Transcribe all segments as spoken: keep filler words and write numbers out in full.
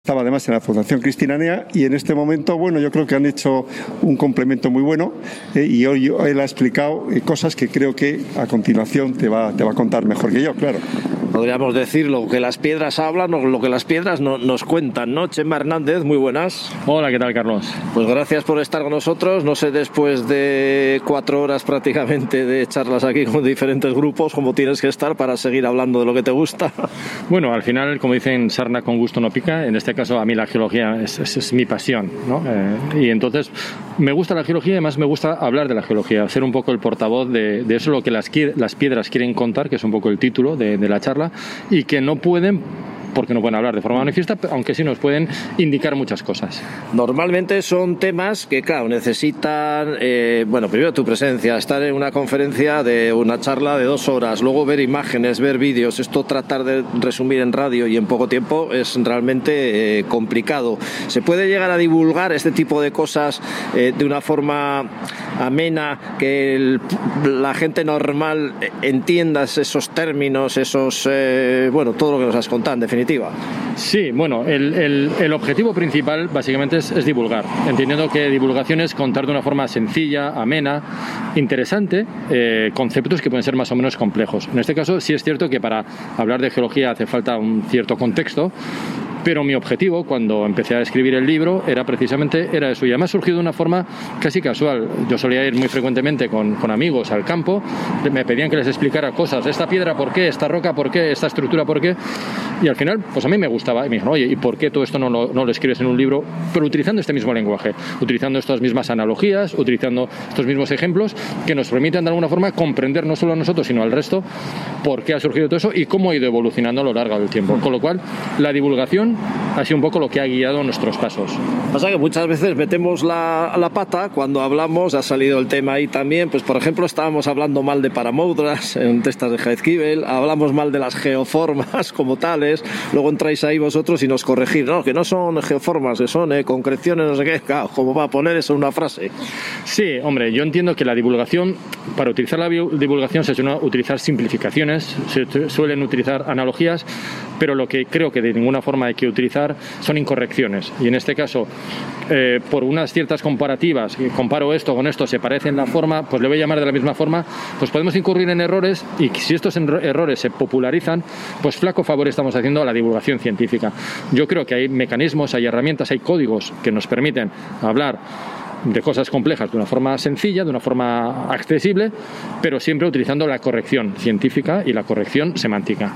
Estaba además en la Fundación Cristinanea y en este momento, bueno, yo creo que han hecho un complemento muy bueno eh, y hoy él ha explicado eh, cosas que creo que a continuación te va, te va a contar mejor que yo, claro. Podríamos decir lo que las piedras hablan o lo que las piedras no, nos cuentan, ¿no? Chema Hernández, muy buenas. Hola, ¿qué tal, Carlos? Pues gracias por estar con nosotros. No sé, después de cuatro horas prácticamente de charlas aquí con diferentes grupos, cómo tienes que estar para seguir hablando de lo que te gusta. Bueno, al final, como dicen, sarna con gusto no pica. En este caso, a mí la geología es, es, es mi pasión, ¿no? Eh, y entonces, me gusta la geología y además me gusta hablar de la geología, ser un poco el portavoz de, de eso, lo que las, las piedras quieren contar, que es un poco el título de, de la charla, y que no pueden, porque no pueden hablar de forma manifiesta, aunque sí nos pueden indicar muchas cosas. Normalmente son temas que, claro, necesitan, eh, bueno, primero tu presencia, estar en una conferencia de una charla de dos horas, luego ver imágenes, ver vídeos. Esto tratar de resumir en radio y en poco tiempo es realmente eh, complicado. ¿Se puede llegar a divulgar este tipo de cosas eh, de una forma amena, que el, la gente normal entienda esos términos, esos, eh, bueno, todo lo que nos has contado, en definitiva? Sí, bueno, el, el, el objetivo principal básicamente es, es divulgar, entendiendo que divulgación es contar de una forma sencilla, amena, interesante, eh, conceptos que pueden ser más o menos complejos. En este caso sí es cierto que para hablar de geología hace falta un cierto contexto, pero mi objetivo cuando empecé a escribir el libro era precisamente era eso, y además surgió de una forma casi casual. Yo solía ir muy frecuentemente con, con amigos al campo, me pedían que les explicara cosas, esta piedra por qué, esta roca por qué, esta estructura por qué, y al final pues a mí me gustaba y me dijeron, oye, ¿y por qué todo esto no lo, no lo escribes en un libro, pero utilizando este mismo lenguaje, utilizando estas mismas analogías, utilizando estos mismos ejemplos que nos permiten de alguna forma comprender no solo a nosotros sino al resto por qué ha surgido todo eso y cómo ha ido evolucionando a lo largo del tiempo? Con lo cual la divulgación ha sido un poco lo que ha guiado nuestros pasos. Pasa que muchas veces metemos la, la pata cuando hablamos, ha salido el tema ahí también, pues por ejemplo estábamos hablando mal de paramoudras en testas de Jaizkibel, hablamos mal de las geoformas como tales, luego entráis ahí vosotros y nos corregís, no, que no son geoformas, que son eh, concreciones, no sé qué, claro, ¿cómo va a poner eso en una frase? Sí, hombre, yo entiendo que la divulgación, para utilizar la divulgación se suele utilizar simplificaciones, se suelen utilizar analogías, pero lo que creo que de ninguna forma hay que utilizar son incorrecciones, y en este caso eh, por unas ciertas comparativas, comparo esto con esto, se parece en la forma, pues le voy a llamar de la misma forma, pues podemos incurrir en errores, y si estos errores se popularizan, pues flaco favor estamos haciendo a la divulgación científica. Yo creo que hay mecanismos, hay herramientas, hay códigos que nos permiten hablar de cosas complejas de una forma sencilla, de una forma accesible, pero siempre utilizando la corrección científica y la corrección semántica.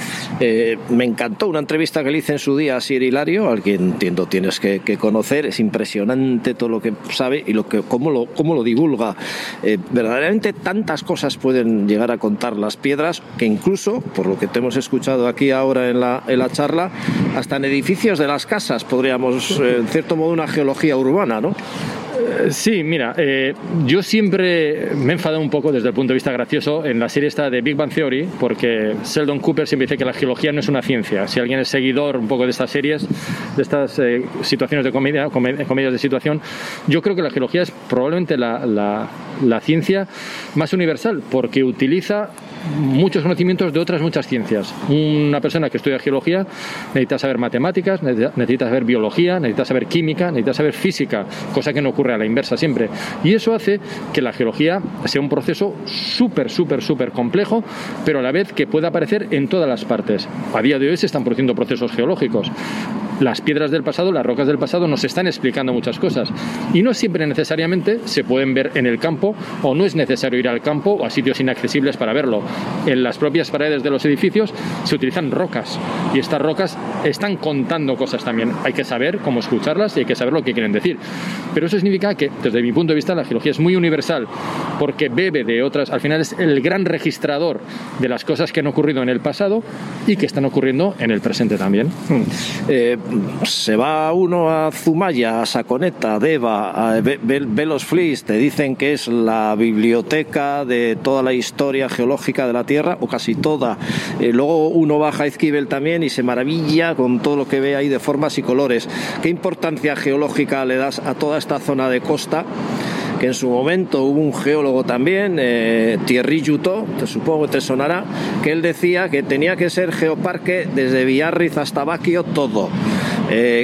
Eh, me encantó una entrevista que le hice en su día a Sier Hilario, al que entiendo tienes que, que conocer. Es impresionante todo lo que sabe y lo que cómo lo, cómo lo divulga. Eh, verdaderamente tantas cosas pueden llegar a contar las piedras que incluso, por lo que te hemos escuchado aquí ahora en la, en la charla, hasta en edificios de las casas podríamos, eh, en cierto modo, una geología urbana, ¿no? Sí, mira, eh, yo siempre me he enfadado un poco desde el punto de vista gracioso en la serie esta de Big Bang Theory, porque Sheldon Cooper siempre dice que la geología no es una ciencia. Si alguien es seguidor un poco de estas series, de estas eh, situaciones de comedia, comed comedias de situación, yo creo que la geología es probablemente la, la, la ciencia más universal, porque utiliza muchos conocimientos de otras muchas ciencias. Una persona que estudia geología necesita saber matemáticas, necesita saber biología, necesita saber química, necesita saber física, cosa que no ocurre a la inversa siempre. Y eso hace que la geología sea un proceso súper, súper, súper complejo, pero a la vez que pueda aparecer en todas las partes. A día de hoy se están produciendo procesos geológicos. Las piedras del pasado, las rocas del pasado nos están explicando muchas cosas, y no siempre necesariamente se pueden ver en el campo, o no es necesario ir al campo o a sitios inaccesibles para verlo. En las propias paredes de los edificios se utilizan rocas, y estas rocas están contando cosas también. Hay que saber cómo escucharlas y hay que saber lo que quieren decir, pero eso significa que desde mi punto de vista la geología es muy universal, porque bebe de otras, al final es el gran registrador de las cosas que han ocurrido en el pasado y que están ocurriendo en el presente también. eh, Se va uno a Zumaya, a Saconeta, a Deva, a ve, ve, ve los Flis, te dicen que es la biblioteca de toda la historia geológica de la Tierra, o casi toda. Eh, luego uno va a Jaizkibel también y se maravilla con todo lo que ve ahí de formas y colores. ¿Qué importancia geológica le das a toda esta zona de costa? Que en su momento hubo un geólogo también, eh, Thierry Juteau, te supongo que te sonará, que él decía que tenía que ser geoparque desde Biarritz hasta Baquio todo. Eh,